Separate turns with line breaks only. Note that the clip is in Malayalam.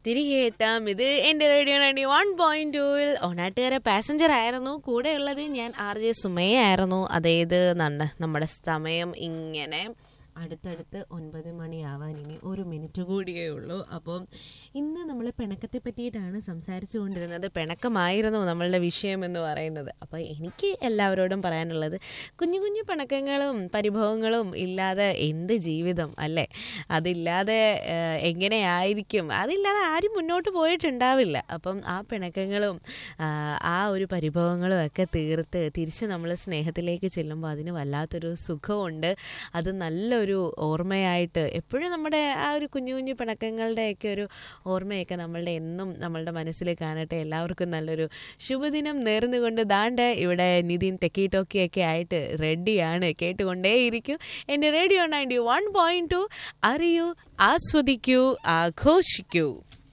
തിരികെ എത്താം. ഇത് എൻ്റെ റേഡിയോ 91.2-ൽ ഓണാട്ടുകാരെ പാസഞ്ചർ ആയിരുന്നു. കൂടെയുള്ളത് ഞാൻ RJ സുമയായിരുന്നു. അതേത് നമ്മുടെ സമയം ഇങ്ങനെ അടുത്തടുത്ത് 9 മണിയാവാൻ ഇനി 1 മിനിറ്റ് കൂടിയേ ഉള്ളൂ. അപ്പം ഇന്ന് നമ്മൾ പിണക്കത്തെ പറ്റിയിട്ടാണ് സംസാരിച്ചു കൊണ്ടിരുന്നത്. പിണക്കമായിരുന്നു നമ്മളുടെ വിഷയം എന്ന് പറയുന്നത്. അപ്പോൾ എനിക്ക് എല്ലാവരോടും പറയാനുള്ളത്, കുഞ്ഞു കുഞ്ഞു പിണക്കങ്ങളും പരിഭവങ്ങളും ഇല്ലാതെ എന്ത് ജീവിതം അല്ലേ? അതില്ലാതെ എങ്ങനെയായിരിക്കും? അതില്ലാതെ ആരും മുന്നോട്ട് പോയിട്ടുണ്ടാവില്ല. അപ്പം ആ പിണക്കങ്ങളും ആ ഒരു പരിഭവങ്ങളും ഒക്കെ തീർത്ത് തിരിച്ച് നമ്മൾ സ്നേഹത്തിലേക്ക് ചെല്ലുമ്പോൾ അതിന് വല്ലാത്തൊരു സുഖമുണ്ട്. അത് നല്ലൊരു ഓർമ്മയായിട്ട് എപ്പോഴും നമ്മുടെ ആ ഒരു കുഞ്ഞു കുഞ്ഞു പിണക്കങ്ങളുടെയൊക്കെ ഒരു ഓർമ്മയൊക്കെ നമ്മളുടെ എന്നും നമ്മളുടെ മനസ്സിൽ കാണട്ടെ. എല്ലാവർക്കും നല്ലൊരു ശുഭദിനം നേർന്നുകൊണ്ട് ദാണ്ട് ഇവിടെ നിതിൻ ടെക്കി ടോക്കിയൊക്കെ ആയിട്ട് റെഡിയാണ്. കേട്ടുകൊണ്ടേയിരിക്കും എൻ്റെ റേഡിയോ 91.2. അറിയൂ, ആസ്വദിക്കൂ, ആഘോഷിക്കൂ.